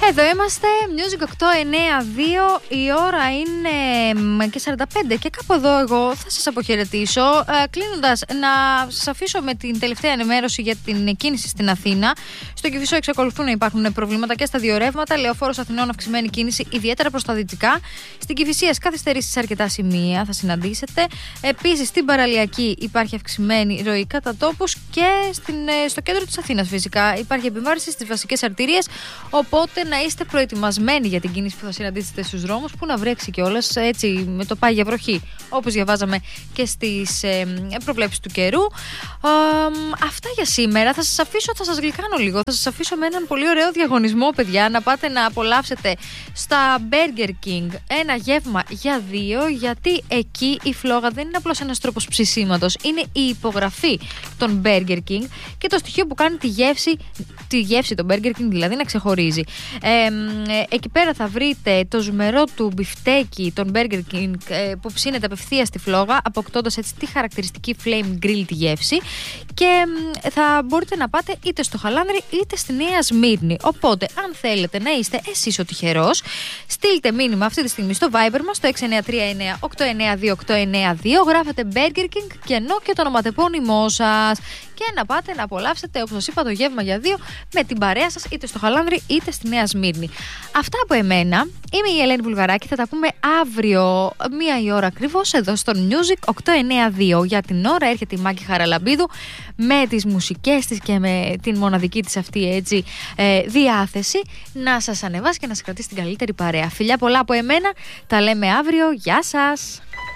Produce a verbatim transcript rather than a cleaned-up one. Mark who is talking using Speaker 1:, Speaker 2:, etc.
Speaker 1: Εδώ είμαστε, Music οκτώ εννιά δύο, η ώρα είναι και σαράντα πέντε και κάπου εδώ εγώ θα σας αποχαιρετήσω, ε, κλείνοντας να σας αφήσω με την τελευταία ενημέρωση για την κίνηση στην Αθήνα. Στο Κηφισό εξακολουθούν να υπάρχουν προβλήματα και στα δύο ρεύματα, Λεωφόρος Αθηνών αυξημένη κίνηση, ιδιαίτερα προς τα δυτικά. Στην Κηφισίας καθυστερήσεις σε αρκετά σημεία θα συναντήσετε. Επίσης στην Παραλιακή υπάρχει αυξημένη ροή κατά τόπους και στην, στο κέντρο της Αθήνας φυσικά υπάρχει επιβάρυνση στις βασικές αρτηρίες, οπότε να είστε προετοιμασμένοι για την κίνηση που θα συναντήσετε στους δρόμους, που να βρέξει κιόλας έτσι με το πάει για βροχή, όπως διαβάζαμε και στις ε, προβλέψεις του καιρού. Ε, αυτά για σήμερα. Θα σας αφήσω, θα σας γλυκάνω λίγο, θα σας αφήσω με έναν πολύ ωραίο διαγωνισμό, παιδιά, να πάτε να απολαύσετε στα Burger King ένα γεύμα για δύο, γιατί εκεί η φλόγα δεν είναι απλώς ένας τρόπος ψησίματος, είναι η υπογραφή των Burger King και το στοιχείο που κάνει τη γεύση, τη γεύση των Burger King δηλαδή να ξεχωρίζει. Ε, εκεί πέρα θα βρείτε το ζουμερό του μπιφτέκι των Burger King ε, που ψήνεται απευθείας στη φλόγα, αποκτώντας έτσι τη χαρακτηριστική flame grilled γεύση, και ε, θα μπορείτε να πάτε είτε στο Χαλάνδρι είτε στη Νέα Σμύρνη. Οπότε, αν θέλετε να είστε εσείς ο τυχερός, στείλτε μήνυμα αυτή τη στιγμή στο Viber μας, στο έξι εννιά τρία εννιά οκτώ εννιά δύο οκτώ εννιά δύο, γράφετε Burger King και ενώ και το ονοματεπώνυμό σας, και να πάτε να απολαύσετε, όπως σας είπα, το γεύμα για δύο με την παρέα σας είτε στο Χαλάνδρι είτε στη Νέα Σμύρνη. Αυτά από εμένα. Είμαι η Ελένη Βουλγαράκη. Θα τα πούμε αύριο μία η ώρα ακριβώς εδώ στο Music οκτώ εννιά δύο. Για την ώρα έρχεται η Μάκη Χαραλαμπίδου με τις μουσικές της και με την μοναδική της αυτή έτσι ε, διάθεση να σας ανεβάσει και να σας κρατήσει την καλύτερη παρέα. Φιλιά πολλά από εμένα. Τα λέμε αύριο. Γεια σας.